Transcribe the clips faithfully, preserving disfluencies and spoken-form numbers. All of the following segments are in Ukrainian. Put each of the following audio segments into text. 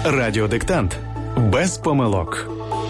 Радіодиктант. Без помилок.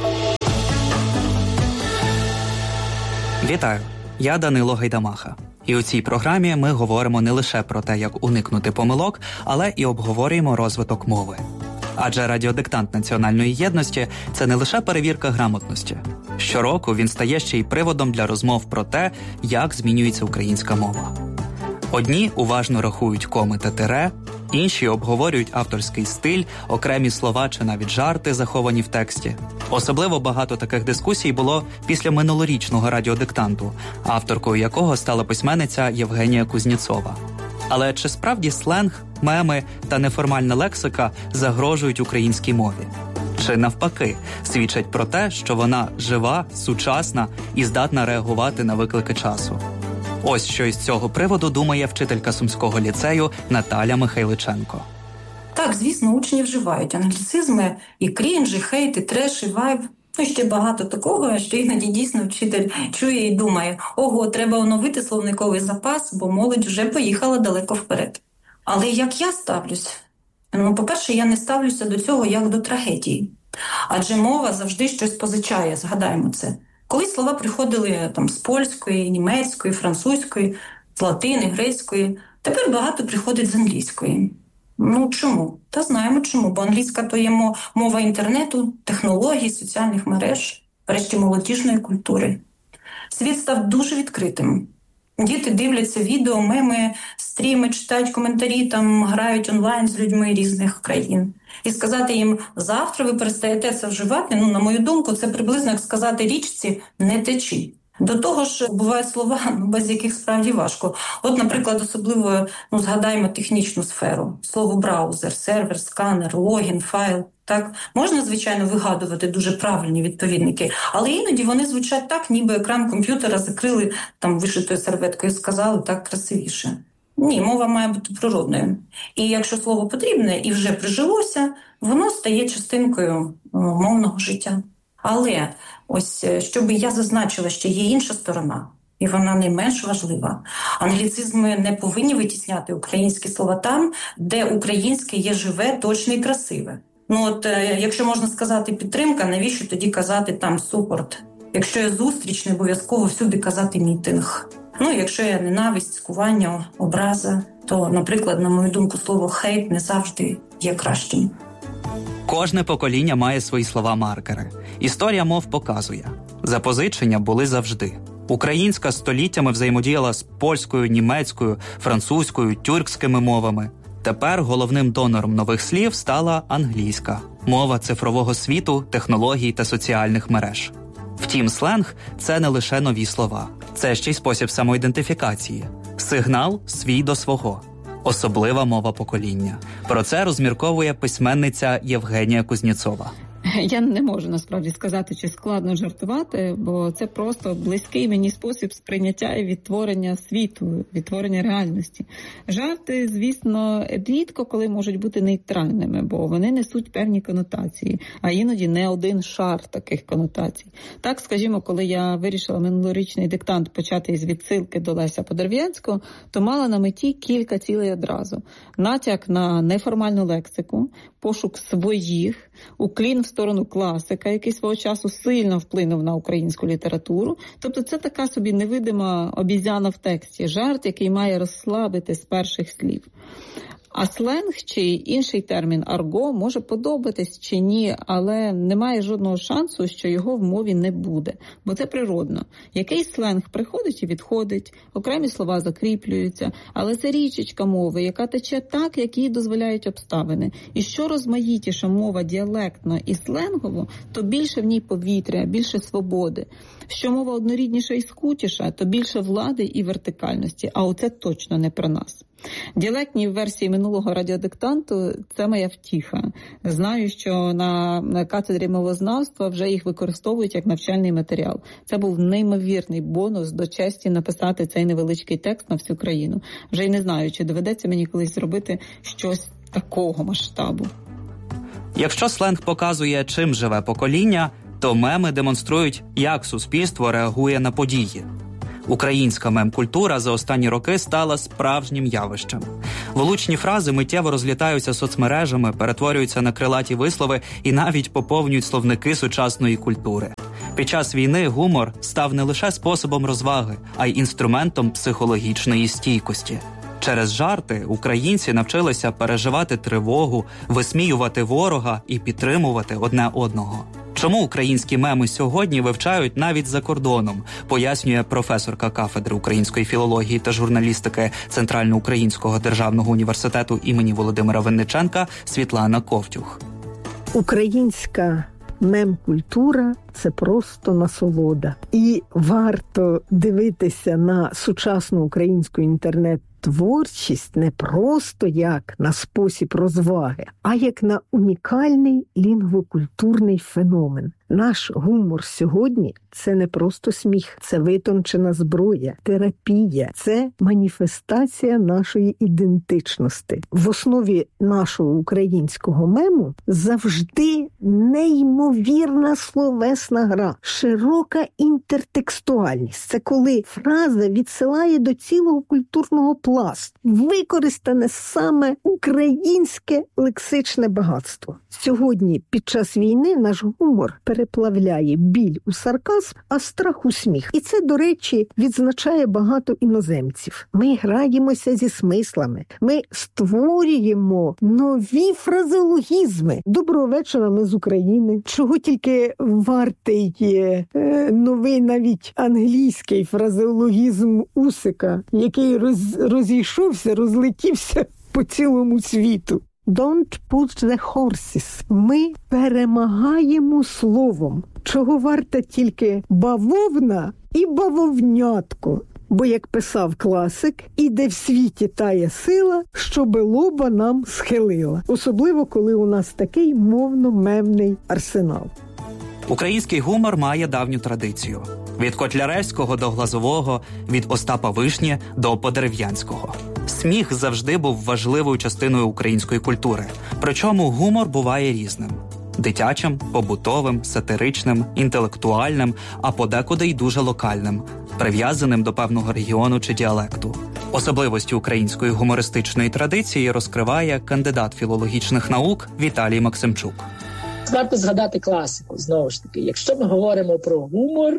Вітаю! Я Данило Гайдамаха. І у цій програмі ми говоримо не лише про те, як уникнути помилок, але і обговорюємо розвиток мови. Адже радіодиктант національної єдності – це не лише перевірка грамотності. Щороку він стає ще й приводом для розмов про те, як змінюється українська мова. Одні уважно рахують коми та тире, інші обговорюють авторський стиль, окремі слова чи навіть жарти, заховані в тексті. Особливо багато таких дискусій було після минулорічного радіодиктанту, авторкою якого стала письменниця Євгенія Кузнєцова. Але чи справді сленг, меми та неформальна лексика загрожують українській мові? Чи навпаки, свідчать про те, що вона жива, сучасна і здатна реагувати на виклики часу? Ось що із цього приводу думає вчителька Сумського ліцею Наталя Михайличенко. Так, звісно, учні вживають англіцизми, і крінж, і хейт, і треш, і вайб. Ну, ще багато такого, що іноді дійсно вчитель чує і думає: ого, треба оновити словниковий запас, бо молодь вже поїхала далеко вперед. Але як я ставлюсь? Ну, по-перше, я не ставлюся до цього як до трагедії. Адже мова завжди щось позичає, згадаємо це. Коли слова приходили там з польської, німецької, французької, з латини, грецької, тепер багато приходить з англійської. Ну чому? Та знаємо чому, бо англійська то є мова інтернету, технологій, соціальних мереж, врешті молодіжної культури. Світ став дуже відкритим. Діти дивляться відео, меми, стріми, читають коментарі, там грають онлайн з людьми різних країн. І сказати їм: завтра ви перестаєте це вживати, ну, на мою думку, це приблизно як сказати річці «не течі». До того ж, бувають слова, без яких справді важко. От, наприклад, особливо, ну, згадаємо технічну сферу. Слово браузер, сервер, сканер, логін, файл. Так, можна, звичайно, вигадувати дуже правильні відповідники, але іноді вони звучать так, ніби екран комп'ютера закрили там вишитою серветкою і сказали так красивіше. Ні, мова має бути природною. І якщо слово потрібне і вже прижилося, воно стає частинкою мовного життя. Але ось, щоб я зазначила, що є інша сторона, і вона не менш важлива. Англіцизми не повинні витісняти українські слова там, де українське є живе, точне і красиве. Ну от, якщо можна сказати підтримка, навіщо тоді казати там супорт? Якщо є зустріч, не обов'язково всюди казати мітинг. Ну, якщо є ненависть, цькування, образа, то, наприклад, на мою думку, слово хейт не завжди є кращим. Кожне покоління має свої слова-маркери. Історія мов показує. Запозичення були завжди. Українська століттями взаємодіяла з польською, німецькою, французькою, тюркськими мовами. Тепер головним донором нових слів стала англійська – мова цифрового світу, технологій та соціальних мереж. Втім, сленг – це не лише нові слова. Це ще й спосіб самоідентифікації. Сигнал свій до свого. Особлива мова покоління. Про це розмірковує письменниця Євгенія Кузнєцова. Я не можу насправді сказати, чи складно жартувати, бо це просто близький мені спосіб сприйняття і відтворення світу, відтворення реальності. Жарти, звісно, рідко коли можуть бути нейтральними, бо вони несуть певні конотації, а іноді не один шар таких конотацій. Так, скажімо, коли я вирішила минулорічний диктант почати із відсилки до Леся Подерев'янського, то мала на меті кілька цілей одразу. Натяк на неформальну лексику, пошук своїх, уклін в сторону класика, який свого часу сильно вплинув на українську літературу. Тобто це така собі невидима обізяна в тексті, жарт, який має розслабити з перших слів. А сленг чи інший термін арго може подобатись чи ні, але немає жодного шансу, що його в мові не буде, бо це природно. Якийсь сленг приходить і відходить, окремі слова закріплюються, але це річечка мови, яка тече так, як їй дозволяють обставини. І що розмаїтіша мова діалектно і сленгово, то більше в ній повітря, більше свободи. Що мова однорідніша і скутіша, то більше влади і вертикальності, а оце точно не про нас. Діалектні версії минулого радіодиктанту – це моя втіха. Знаю, що на кафедрі мовознавства вже їх використовують як навчальний матеріал. Це був неймовірний бонус до честі написати цей невеличкий текст на всю країну. Вже й не знаю, чи доведеться мені колись зробити щось такого масштабу. Якщо сленг показує, чим живе покоління, то меми демонструють, як суспільство реагує на події. Українська мем-культура за останні роки стала справжнім явищем. Влучні фрази миттєво розлітаються соцмережами, перетворюються на крилаті вислови і навіть поповнюють словники сучасної культури. Під час війни гумор став не лише способом розваги, а й інструментом психологічної стійкості. Через жарти українці навчилися переживати тривогу, висміювати ворога і підтримувати одне одного. Чому українські меми сьогодні вивчають навіть за кордоном, пояснює професорка кафедри української філології та журналістики Центральноукраїнського державного університету імені Володимира Винниченка Світлана Ковтюх. Українська мем-культура – це просто насолода. І варто дивитися на сучасну українську інтернет-творчість не просто як на спосіб розваги, а як на унікальний лінгвокультурний феномен. Наш гумор сьогодні – це не просто сміх, це витончена зброя, терапія, це маніфестація нашої ідентичності. В основі нашого українського мему завжди неймовірна словесна гра, широка інтертекстуальність. Це коли фраза відсилає до цілого культурного пласту, використане саме українське лексичне багатство. Сьогодні, під час війни, наш гумор переплавляє біль у сарказм, а страх у сміх. І це, до речі, відзначає багато іноземців. Ми граємося зі смислами, ми створюємо нові фразеологізми. Доброго вечора, ми з України. Чого тільки вартий е, новий навіть англійський фразеологізм Усика, який роз, розійшовся, розлетівся по цілому світу. Don't put the horses. Ми перемагаємо словом, чого варта тільки бавовна і бавовнятко. Бо, як писав класик, іде в світі тая сила, щоби лоба нам схилила. Особливо, коли у нас такий мовно-мемний арсенал. Український гумор має давню традицію. Від Котляревського до Глазового, від Остапа Вишні до Подерев'янського. Сміх завжди був важливою частиною української культури. Причому гумор буває різним. Дитячим, побутовим, сатиричним, інтелектуальним, а подекуди й дуже локальним, прив'язаним до певного регіону чи діалекту. Особливості української гумористичної традиції розкриває кандидат філологічних наук Віталій Максимчук. Варто згадати класику, знову ж таки. Якщо ми говоримо про гумор,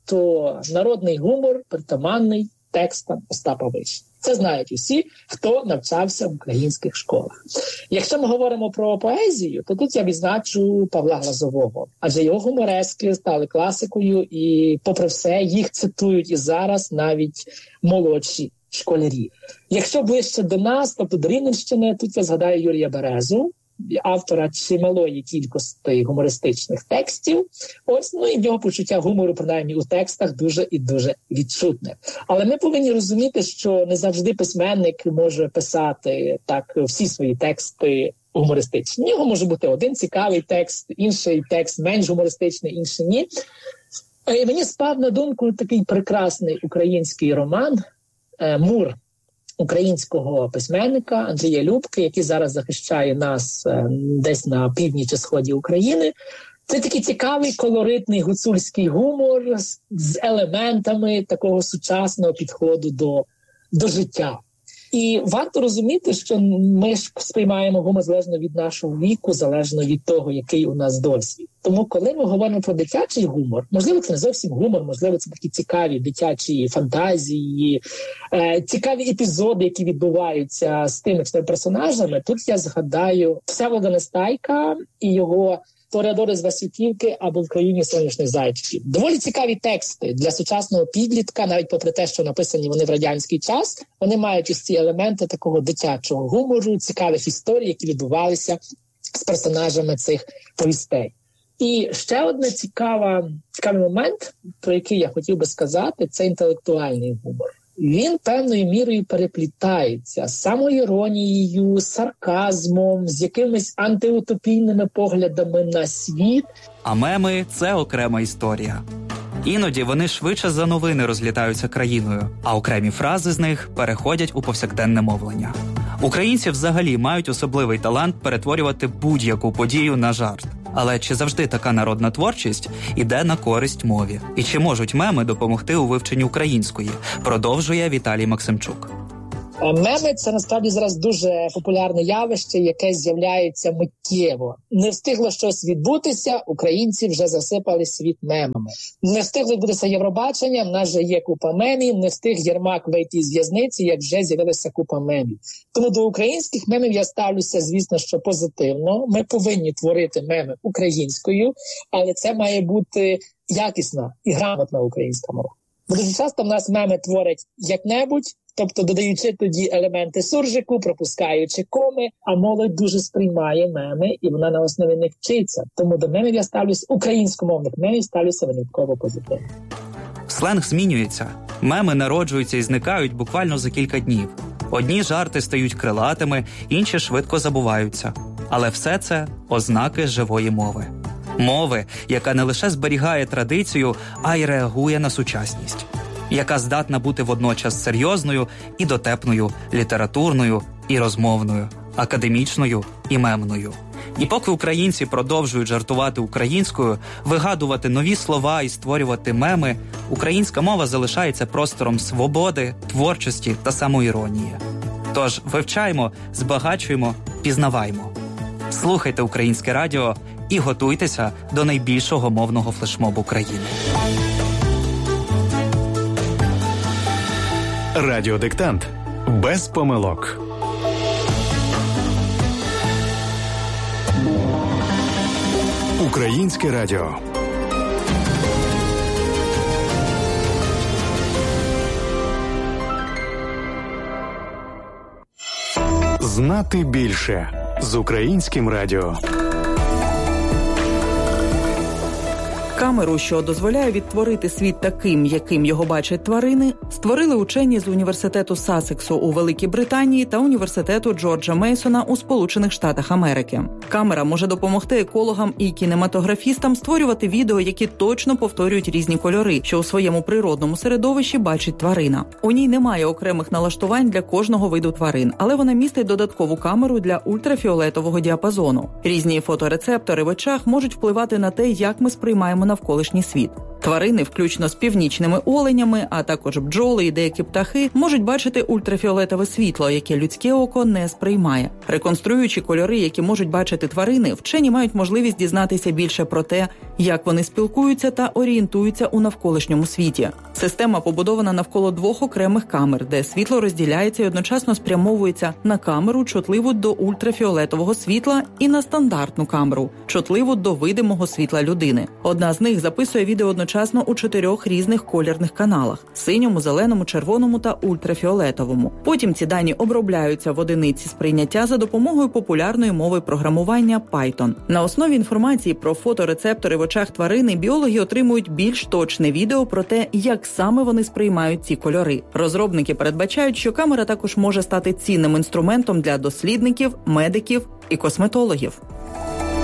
то народний гумор притаманний текстам Остапа Вишні. Це знають усі, хто навчався в українських школах. Якщо ми говоримо про поезію, то тут я відзначу Павла Глазового. Адже його гуморески стали класикою і, попри все, їх цитують і зараз навіть молодші школярі. Якщо ближче до нас, тобто до Рівненщини, тут я згадаю Юрія Березу, автора чималої кількості гумористичних текстів. Ось, ну і в нього почуття гумору, принаймні у текстах, дуже і дуже відчутне. Але ми повинні розуміти, що не завжди письменник може писати так всі свої тексти гумористичні. У нього може бути один цікавий текст, інший текст менш гумористичний, інший ні. І мені спав на думку такий прекрасний український роман «Мур» українського письменника Андрія Любки, який зараз захищає нас е, десь на півдні чи сході України. Це такий цікавий, колоритний гуцульський гумор з, з елементами такого сучасного підходу до, до життя. І варто розуміти, що ми ж сприймаємо гумор залежно від нашого віку, залежно від того, який у нас досвід. Тому коли ми говоримо про дитячий гумор, можливо, це не зовсім гумор, можливо, це такі цікаві дитячі фантазії, е, цікаві епізоди, які відбуваються з тими персонажами. Тут я згадаю Всеволода Нестайка і його «Тореадори з Васильківки» або «В країні сонячних зайчиків». Доволі цікаві тексти для сучасного підлітка, навіть попри те, що написані вони в радянський час, вони мають ось ці елементи такого дитячого гумору, цікавих історій, які відбувалися з персонажами цих повістей. І ще один цікава, цікавий момент, про який я хотів би сказати, це інтелектуальний гумор. Він певною мірою переплітається з самоіронією, сарказмом, з якимись антиутопійними поглядами на світ. А меми – це окрема історія. Іноді вони швидше за новини розлітаються країною, а окремі фрази з них переходять у повсякденне мовлення. Українці взагалі мають особливий талант перетворювати будь-яку подію на жарт. Але чи завжди така народна творчість іде на користь мові? І чи можуть меми допомогти у вивченні української? Продовжує Віталій Максимчук. Меми – це насправді зараз дуже популярне явище, яке з'являється миттєво. Не встигло щось відбутися, українці вже засипали світ мемами. Не встигло відбутися Євробачення, в нас вже є купа мемів, не встиг Єрмак вийти з в'язниці, як вже з'явилася купа мемів. Тому до українських мемів я ставлюся, звісно, що позитивно. Ми повинні творити меми українською, але це має бути якісна і грамотна українська мова. Бо дуже часто в нас меми творять як-небудь, тобто додаючи тоді елементи суржику, пропускаючи коми, а молодь дуже сприймає меми, і вона на основі них вчиться. Тому до мемів я ставлюсь, українськомовних мемів ставлюся винятково позитивно. Сленг змінюється. Меми народжуються і зникають буквально за кілька днів. Одні жарти стають крилатими, інші швидко забуваються. Але все це – ознаки живої мови. Мови, яка не лише зберігає традицію, а й реагує на сучасність. Яка здатна бути водночас серйозною і дотепною, літературною і розмовною, академічною і мемною. І поки українці продовжують жартувати українською, вигадувати нові слова і створювати меми, українська мова залишається простором свободи, творчості та самоіронії. Тож вивчаємо, збагачуємо, пізнаваймо. Слухайте Українське радіо і готуйтеся до найбільшого мовного флешмобу країни. Радіодиктант. Без помилок. Українське радіо. Знати більше з Українським радіо. Камеру, що дозволяє відтворити світ таким, яким його бачать тварини, створили учені з університету Сассексу у Великій Британії та університету Джорджа Мейсона у Сполучених Штатах Америки. Камера може допомогти екологам і кінематографістам створювати відео, які точно повторюють різні кольори, що у своєму природному середовищі бачить тварина. У ній немає окремих налаштувань для кожного виду тварин, але вона містить додаткову камеру для ультрафіолетового діапазону. Різні фоторецептори в очах можуть впливати на те, як ми сприймаємо навколишній світ. Тварини, включно з північними оленями, а також бджоли і деякі птахи, можуть бачити ультрафіолетове світло, яке людське око не сприймає. Реконструюючи кольори, які можуть бачити тварини, вчені мають можливість дізнатися більше про те, як вони спілкуються та орієнтуються у навколишньому світі. Система побудована навколо двох окремих камер, де світло розділяється і одночасно спрямовується на камеру, чутливу до ультрафіолетового світла, і на стандартну камеру, чутливу до видимого світла людини. Одна з них записує відео одночасно у чотирьох різних колірних каналах – синьому, зеленому, червоному та ультрафіолетовому. Потім ці дані обробляються в одиниці сприйняття за допомогою популярної мови програмування Python. На основі інформації про фоторецептори в очах тварини біологи отримують більш точне відео про те, як саме вони сприймають ці кольори. Розробники передбачають, що камера також може стати цінним інструментом для дослідників, медиків і косметологів.